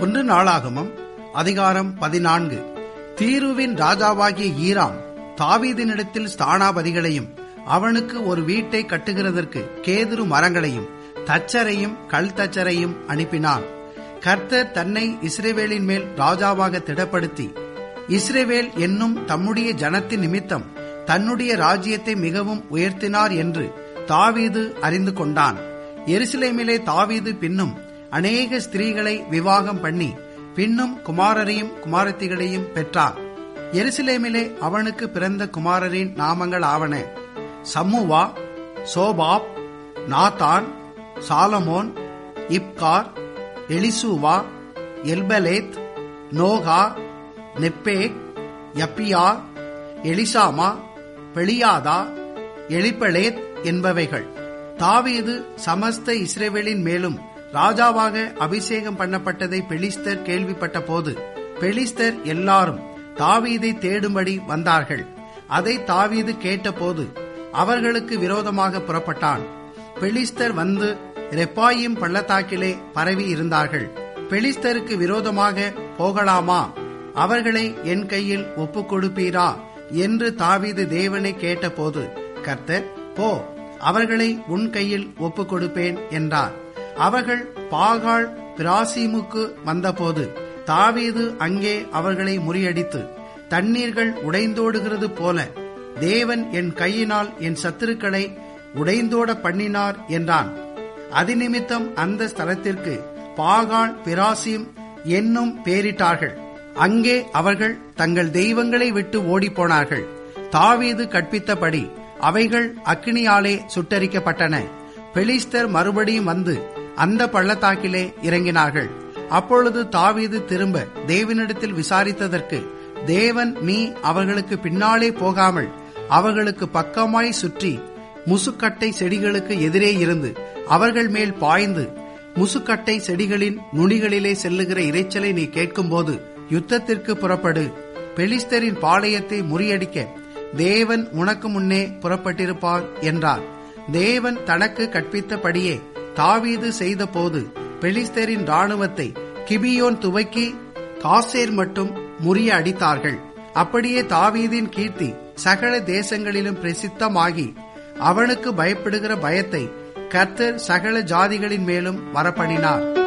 ஒன்று நாளாகமம் அதிகாரம் 14. தீருவின் ராஜாவாகிய ஈராம் தாவீதினிடத்தில் ஸ்தானாபதிகளையும் அவனுக்கு ஒரு வீட்டை கட்டுகிறதற்கு கேதுரு மரங்களையும் தச்சரையும் கல் தச்சரையும் அனுப்பினான். கர்த்தர் தன்னை இஸ்ரவேலின் மேல் ராஜாவாக திடப்படுத்தி இஸ்ரவேல் என்னும் தம்முடைய ஜனத்தின் நிமித்தம் தன்னுடைய ராஜ்யத்தை மிகவும் உயர்த்தினார் என்று தாவீது அறிந்து கொண்டான். எருசலேமிலே தாவீது பின்னும் அநேக ஸ்திரீகளை விவாகம் பண்ணி பின்னும் குமாரரையும் குமாரத்திகளையும் பெற்றார். எருசலேமிலே அவனுக்கு பிறந்த குமாரரின் நாமங்கள் ஆவன: சம்முவா, சோபாப், Nathan, Solomon, இப்கார், Elishua, Eliphalet, நோகா, நெப்பேக், யப்பியா, எலிசாமா, பெளியாதா, Eliphalet என்பவைகள். தாவீது சமஸ்த இஸ்ரவேலின் மேலும் ராஜாவாக அபிஷேகம் பண்ணப்பட்டதை பெலிஸ்தர் கேள்விப்பட்ட போது பெலிஸ்தர் எல்லாரும் தாவீதை தேடும்படி வந்தார்கள். அதை தாவீது கேட்டபோது அவர்களுக்கு விரோதமாக புறப்பட்டான். பெலிஸ்தர் வந்து ரெப்பாயிம் பள்ளத்தாக்கிலே பரவி இருந்தார்கள். பெலிஸ்தருக்கு விரோதமாக போகலாமா, அவர்களை என் கையில் ஒப்புக் கொடுப்பீரா என்று தாவீது தேவனை கேட்டபோது கர்த்தர், போ, அவர்களை உன் கையில் ஒப்புக் கொடுப்பேன் என்றார். அவர்கள் பாகால் பிராசீமுக்கு வந்தபோது தாவீது அங்கே அவர்களை முறியடித்து, தண்ணீர்கள் உடைந்தோடுகிறது போல தேவன் என் கையினால் என் சத்துருக்களை உடைந்தோட பண்ணினார் என்றான். அதிநிமித்தம் அந்த ஸ்தலத்திற்கு பாகால் பிராசீம் என்னும் பேரிட்டார்கள். அங்கே அவர்கள் தங்கள் தெய்வங்களை விட்டு ஓடிப்போனார்கள். தாவீது கற்பித்தபடி அவைகள் அக்கினியாலே சுட்டரிக்கப்பட்டன. பெலிஸ்தர் மறுபடியும் வந்து அந்த பள்ளத்தாக்கிலே இறங்கினார்கள். அப்பொழுது தாவீது திரும்ப தேவனிடத்தில் விசாரித்ததற்கு, தேவன், நீ அவர்களுக்கு பின்னாலே போகாமல் அவர்களுக்கு பக்கமாய் சுற்றி முசுக்கட்டை செடிகளுக்கு எதிரே இருந்து அவர்கள் மேல் பாய்ந்து முசுக்கட்டை செடிகளின் நுனிகளிலே செல்லுகிற இரைச்சலை நீ கேட்கும்போது யுத்தத்திற்கு புறப்படு. பெலிஸ்தரின் பாளையத்தை முறியடிக்க தேவன் உனக்கு முன்னே புறப்பட்டிருப்பார் என்றார். தேவன் தனக்கு கற்பித்தபடியே தாவீது செய்த போது பெலிஸ்தரின் இராணுவத்தை கிபியோன் துவக்கி காசேர் மட்டும் முறிய அடித்தார்கள். அப்படியே தாவீதின் கீர்த்தி சகல தேசங்களிலும் பிரசித்தமாகி அவனுக்கு பயப்படுகிற பயத்தை கர்த்தர் சகல ஜாதிகளின் மேலும் வரப்பண்ணினார்.